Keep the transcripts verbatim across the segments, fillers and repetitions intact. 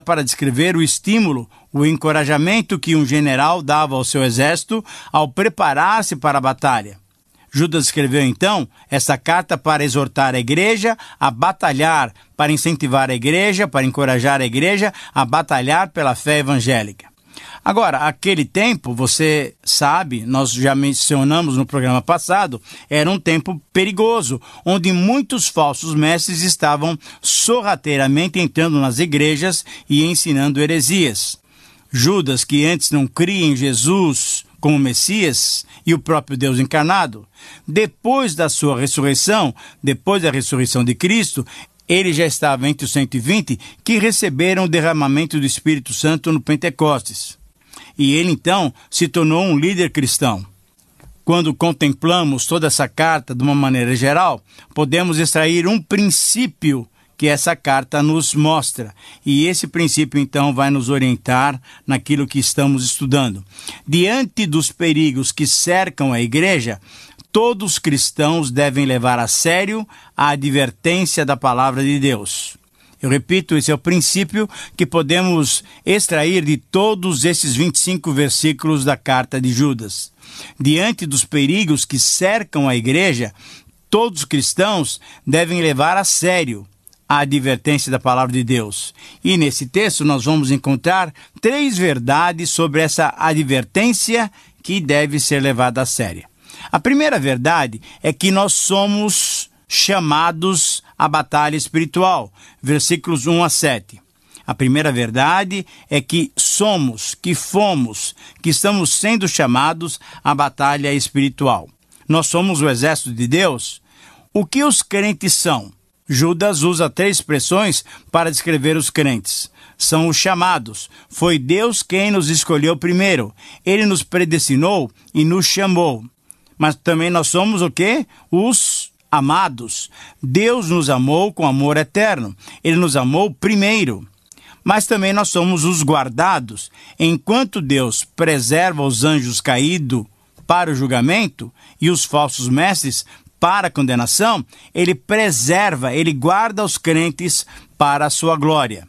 para descrever o estímulo, o encorajamento que um general dava ao seu exército ao preparar-se para a batalha. Judas escreveu, então, essa carta para exortar a igreja a batalhar, para incentivar a igreja, para encorajar a igreja a batalhar pela fé evangélica. Agora, aquele tempo, você sabe, nós já mencionamos no programa passado, era um tempo perigoso, onde muitos falsos mestres estavam sorrateiramente entrando nas igrejas e ensinando heresias. Judas, que antes não cria em Jesus como Messias e o próprio Deus encarnado, depois da sua ressurreição, depois da ressurreição de Cristo, ele já estava entre os cento e vinte que receberam o derramamento do Espírito Santo no Pentecostes. E ele, então, se tornou um líder cristão. Quando contemplamos toda essa carta de uma maneira geral, podemos extrair um princípio que essa carta nos mostra. E esse princípio, então, vai nos orientar naquilo que estamos estudando. Diante dos perigos que cercam a igreja, todos os cristãos devem levar a sério a advertência da palavra de Deus. Eu repito, esse é o princípio que podemos extrair de todos esses vinte e cinco versículos da carta de Judas. Diante dos perigos que cercam a igreja, todos os cristãos devem levar a sério a advertência da palavra de Deus. E nesse texto nós vamos encontrar três verdades sobre essa advertência que deve ser levada a sério. A primeira verdade é que nós somos chamados à batalha espiritual, versículos um a sete. A primeira verdade é que somos, que fomos, que estamos sendo chamados à batalha espiritual. Nós somos o exército de Deus. O que os crentes são? Judas usa três expressões para descrever os crentes. São os chamados. Foi Deus quem nos escolheu primeiro. Ele nos predestinou e nos chamou. Mas também nós somos o quê? Os amados. Deus nos amou com amor eterno. Ele nos amou primeiro. Mas também nós somos os guardados. Enquanto Deus preserva os anjos caídos para o julgamento e os falsos mestres para a condenação, Ele preserva, Ele guarda os crentes para a sua glória.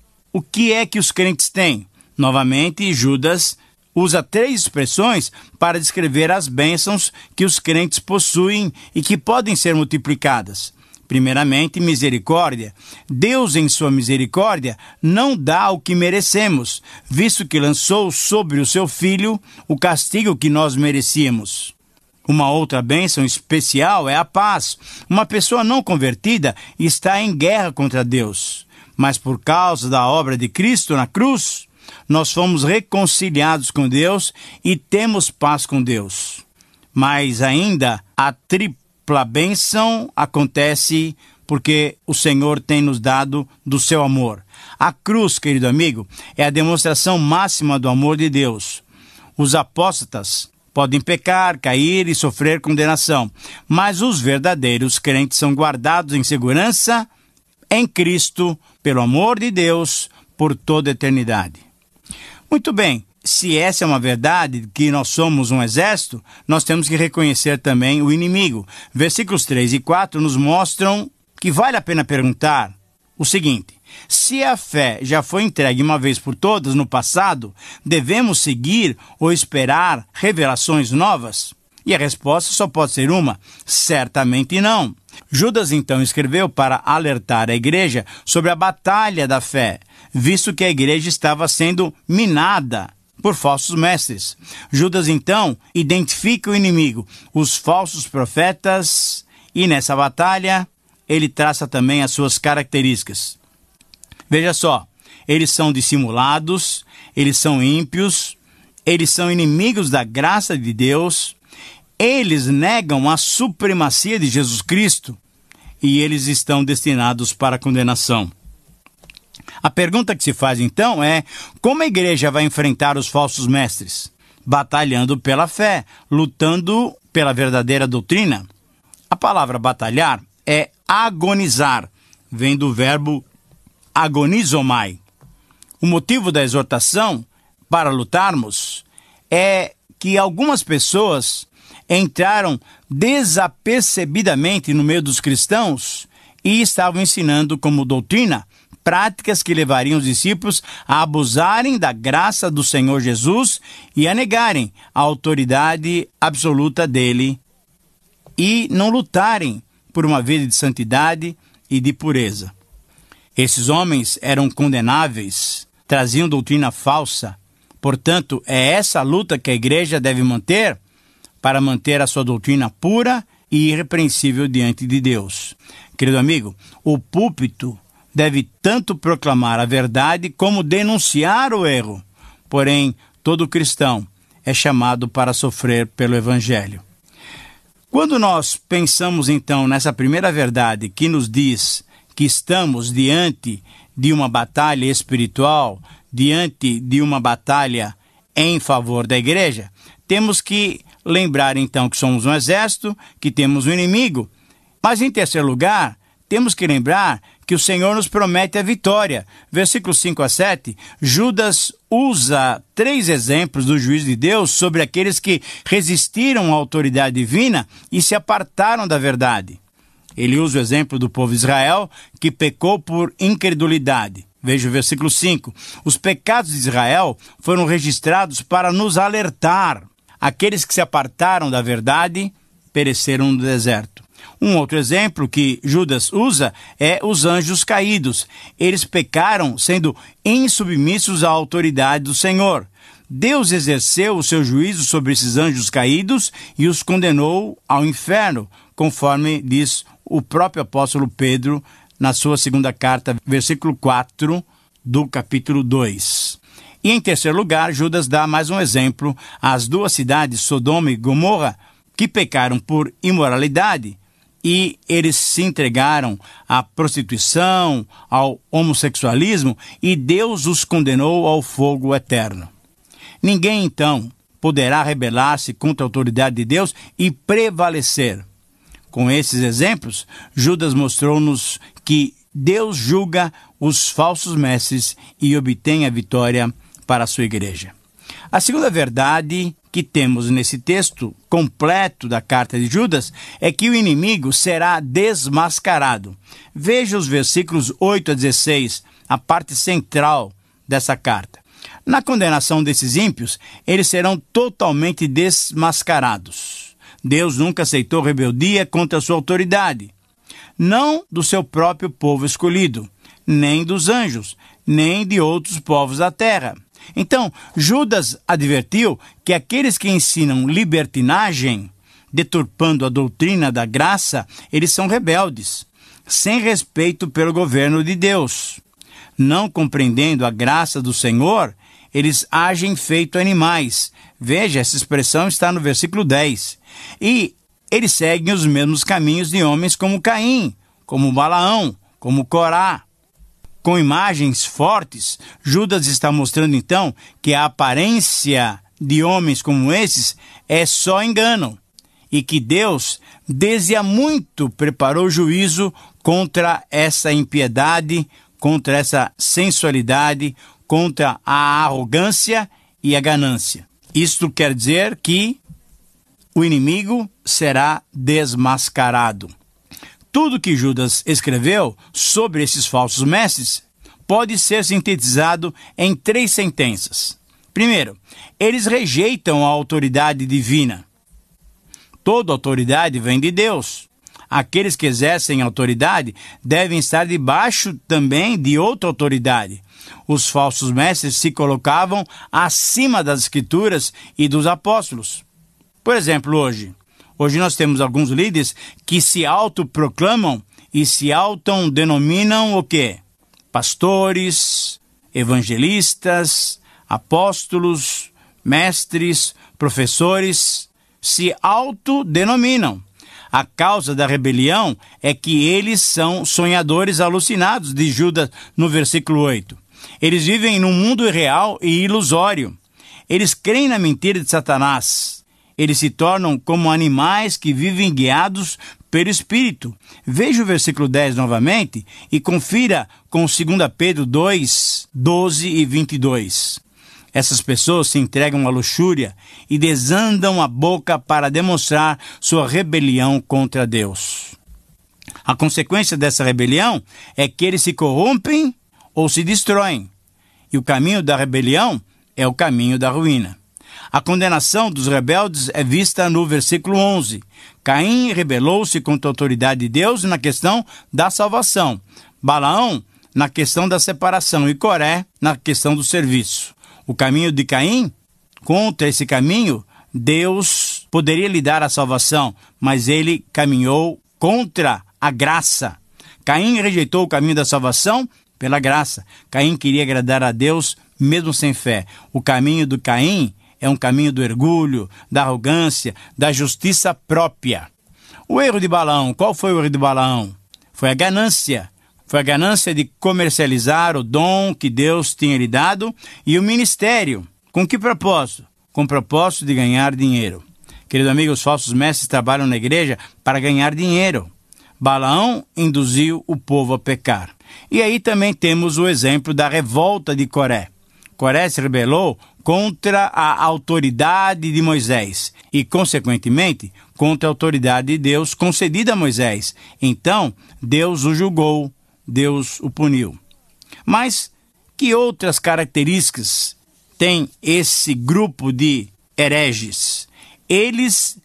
O que é que os crentes têm? Novamente, Judas usa três expressões para descrever as bênçãos que os crentes possuem e que podem ser multiplicadas. Primeiramente, misericórdia. Deus, em sua misericórdia, não dá o que merecemos, visto que lançou sobre o seu Filho o castigo que nós merecíamos. Uma outra bênção especial é a paz. Uma pessoa não convertida está em guerra contra Deus, mas por causa da obra de Cristo na cruz, nós fomos reconciliados com Deus e temos paz com Deus. Mas ainda a tripla bênção acontece porque o Senhor tem nos dado do seu amor. A cruz, querido amigo, é a demonstração máxima do amor de Deus. Os apóstatas podem pecar, cair e sofrer condenação, mas os verdadeiros crentes são guardados em segurança em Cristo, pelo amor de Deus, por toda a eternidade. Muito bem, se essa é uma verdade, que nós somos um exército, nós temos que reconhecer também o inimigo. Versículos três e quatro nos mostram que vale a pena perguntar o seguinte: se a fé já foi entregue uma vez por todas no passado, devemos seguir ou esperar revelações novas? E a resposta só pode ser uma: certamente não. Judas então escreveu para alertar a igreja sobre a batalha da fé, visto que a igreja estava sendo minada por falsos mestres. Judas então identifica o inimigo, os falsos profetas, e nessa batalha ele traça também as suas características. Veja só, eles são dissimulados, eles são ímpios, eles são inimigos da graça de Deus, eles negam a supremacia de Jesus Cristo e eles estão destinados para a condenação. A pergunta que se faz então é: como a igreja vai enfrentar os falsos mestres? Batalhando pela fé, lutando pela verdadeira doutrina. A palavra batalhar é agonizar, vem do verbo agonizomai. O motivo da exortação para lutarmos é que algumas pessoas entraram desapercebidamente no meio dos cristãos e estavam ensinando como doutrina práticas que levariam os discípulos a abusarem da graça do Senhor Jesus e a negarem a autoridade absoluta dele e não lutarem por uma vida de santidade e de pureza. Esses homens eram condenáveis, traziam doutrina falsa. Portanto, é essa luta que a igreja deve manter para manter a sua doutrina pura e irrepreensível diante de Deus. Querido amigo, o púlpito deve tanto proclamar a verdade como denunciar o erro. Porém, todo cristão é chamado para sofrer pelo Evangelho. Quando nós pensamos então nessa primeira verdade que nos diz que estamos diante de uma batalha espiritual, diante de uma batalha em favor da igreja, temos que lembrar então que somos um exército, que temos um inimigo. Mas em terceiro lugar, temos que lembrar que o Senhor nos promete a vitória. Versículos cinco a sete, Judas usa três exemplos do juízo de Deus sobre aqueles que resistiram à autoridade divina e se apartaram da verdade. Ele usa o exemplo do povo de Israel, que pecou por incredulidade. Veja o versículo cinco. Os pecados de Israel foram registrados para nos alertar. Aqueles que se apartaram da verdade pereceram no deserto. Um outro exemplo que Judas usa é os anjos caídos. Eles pecaram sendo insubmissos à autoridade do Senhor. Deus exerceu o seu juízo sobre esses anjos caídos e os condenou ao inferno, conforme diz o próprio apóstolo Pedro na sua segunda carta, versículo quatro do capítulo dois. E em terceiro lugar, Judas dá mais um exemplo às duas cidades, Sodoma e Gomorra, que pecaram por imoralidade e eles se entregaram à prostituição, ao homossexualismo, e Deus os condenou ao fogo eterno. Ninguém, então, poderá rebelar-se contra a autoridade de Deus e prevalecer. Com esses exemplos, Judas mostrou-nos que Deus julga os falsos mestres e obtém a vitória para a sua igreja. A segunda verdade que temos nesse texto completo da carta de Judas é que o inimigo será desmascarado. Veja os versículos oito a dezesseis, a parte central dessa carta. Na condenação desses ímpios, eles serão totalmente desmascarados. Deus nunca aceitou rebeldia contra a sua autoridade, não do seu próprio povo escolhido, nem dos anjos, nem de outros povos da terra. Então, Judas advertiu que aqueles que ensinam libertinagem, deturpando a doutrina da graça, eles são rebeldes, sem respeito pelo governo de Deus. Não compreendendo a graça do Senhor, eles agem feito animais. Veja, essa expressão está no versículo dez. E eles seguem os mesmos caminhos de homens como Caim, como Balaão, como Corá. Com imagens fortes, Judas está mostrando então que a aparência de homens como esses é só engano e que Deus, desde há muito, preparou juízo contra essa impiedade, contra essa sensualidade, contra a arrogância e a ganância. Isto quer dizer que o inimigo será desmascarado. Tudo que Judas escreveu sobre esses falsos mestres pode ser sintetizado em três sentenças. Primeiro, eles rejeitam a autoridade divina. Toda autoridade vem de Deus. Aqueles que exercem autoridade devem estar debaixo também de outra autoridade. Os falsos mestres se colocavam acima das Escrituras e dos apóstolos. Por exemplo, hoje, hoje nós temos alguns líderes que se autoproclamam e se autodenominam o quê? Pastores, evangelistas, apóstolos, mestres, professores, se autodenominam. A causa da rebelião é que eles são sonhadores alucinados, diz Judas no versículo oito. Eles vivem num mundo irreal e ilusório. Eles creem na mentira de Satanás. Eles se tornam como animais que vivem guiados pelo Espírito. Veja o versículo dez novamente e confira com dois Pedro dois, doze e vinte e dois. Essas pessoas se entregam à luxúria e desandam a boca para demonstrar sua rebelião contra Deus. A consequência dessa rebelião é que eles se corrompem ou se destroem. E o caminho da rebelião é o caminho da ruína. A condenação dos rebeldes é vista no versículo onze. Caim rebelou-se contra a autoridade de Deus na questão da salvação. Balaão na questão da separação e Coré na questão do serviço. O caminho de Caim, contra esse caminho, Deus poderia lhe dar a salvação, mas ele caminhou contra a graça. Caim rejeitou o caminho da salvação pela graça. Caim queria agradar a Deus mesmo sem fé. O caminho do Caim é um caminho do orgulho, da arrogância, da justiça própria. O erro de Balaão, qual foi o erro de Balaão? Foi a ganância. Foi a ganância de comercializar o dom que Deus tinha lhe dado e o ministério. Com que propósito? Com o propósito de ganhar dinheiro. Querido amigo, os falsos mestres trabalham na igreja para ganhar dinheiro. Balaão induziu o povo a pecar. E aí também temos o exemplo da revolta de Coré. Coré se rebelou contra a autoridade de Moisés e, consequentemente, contra a autoridade de Deus concedida a Moisés. Então, Deus o julgou, Deus o puniu. Mas que outras características tem esse grupo de hereges? Eles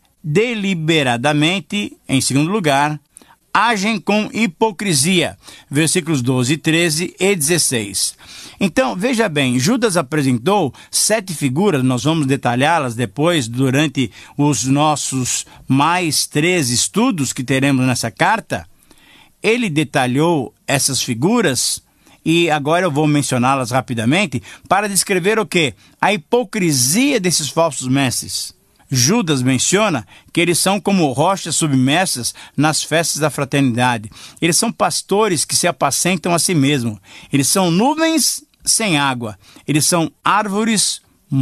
deliberadamente, em segundo lugar, agem com hipocrisia. Versículos doze, treze e dezesseis. Então, veja bem, Judas apresentou sete figuras, nós vamos detalhá-las depois durante os nossos mais treze estudos que teremos nessa carta. Ele detalhou essas figuras e agora eu vou mencioná-las rapidamente para descrever o quê? A hipocrisia desses falsos mestres. Judas menciona que eles são como rochas submersas nas festas da fraternidade. Eles são pastores que se apacentam a si mesmos. Eles são nuvens sem água. Eles são árvores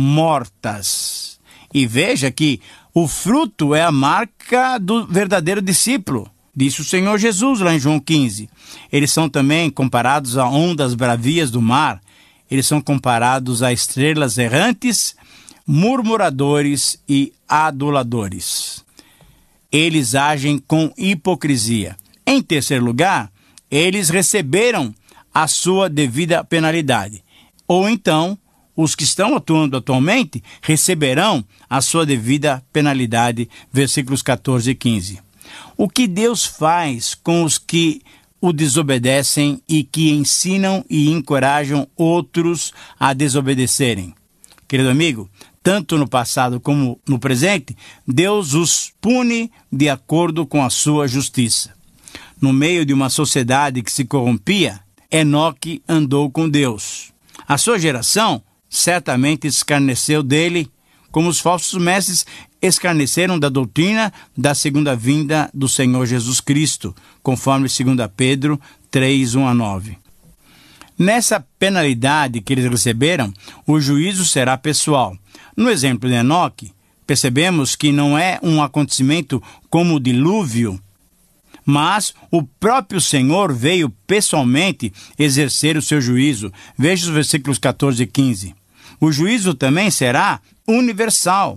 mortas. E veja que o fruto é a marca do verdadeiro discípulo. Disse o Senhor Jesus lá em João quinze. Eles são também comparados a ondas bravias do mar. Eles são comparados a estrelas errantes, murmuradores e aduladores. Eles agem com hipocrisia. Em terceiro lugar, eles receberam a sua devida penalidade. Ou então, os que estão atuando atualmente receberão a sua devida penalidade. Versículos catorze e quinze. O que Deus faz com os que o desobedecem e que ensinam e encorajam outros a desobedecerem? Querido amigo, tanto no passado como no presente, Deus os pune de acordo com a sua justiça. No meio de uma sociedade que se corrompia, Enoque andou com Deus. A sua geração certamente escarneceu dele, como os falsos mestres escarneceram da doutrina da segunda vinda do Senhor Jesus Cristo, conforme dois Pedro três, um a nove. Nessa penalidade que eles receberam, o juízo será pessoal. No exemplo de Enoque, percebemos que não é um acontecimento como o dilúvio, mas o próprio Senhor veio pessoalmente exercer o seu juízo. Veja os versículos catorze e quinze. O juízo também será universal.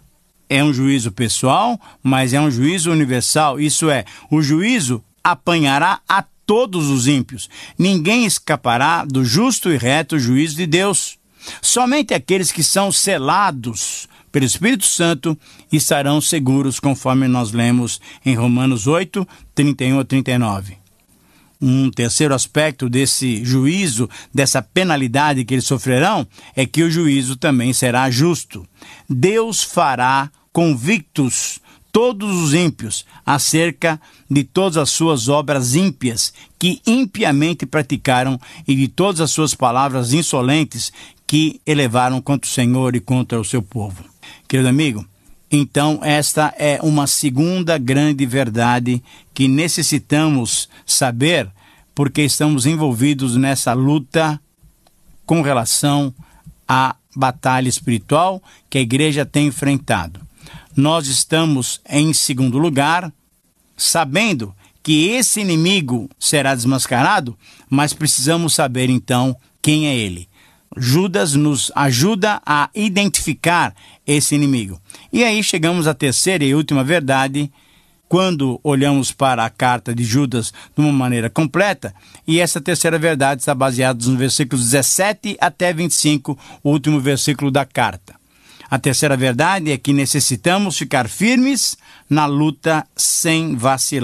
É um juízo pessoal, mas é um juízo universal. Isso é, o juízo apanhará a todos os ímpios. Ninguém escapará do justo e reto juízo de Deus. Somente aqueles que são selados pelo Espírito Santo estarão seguros, conforme nós lemos em Romanos oito, trinta e um a trinta e nove. Um terceiro aspecto desse juízo, dessa penalidade que eles sofrerão, é que o juízo também será justo. Deus fará convictos todos os ímpios acerca de todas as suas obras ímpias que impiamente praticaram e de todas as suas palavras insolentes que elevaram contra o Senhor e contra o seu povo. Querido amigo, então esta é uma segunda grande verdade que necessitamos saber porque estamos envolvidos nessa luta com relação à batalha espiritual que a igreja tem enfrentado. Nós estamos, em segundo lugar, sabendo que esse inimigo será desmascarado, mas precisamos saber então quem é ele. Judas nos ajuda a identificar esse inimigo. E aí chegamos à terceira e última verdade quando olhamos para a carta de Judas de uma maneira completa, e essa terceira verdade está baseada nos versículos dezessete até vinte e cinco, o último versículo da carta. A terceira verdade é que necessitamos ficar firmes na luta sem vacilar.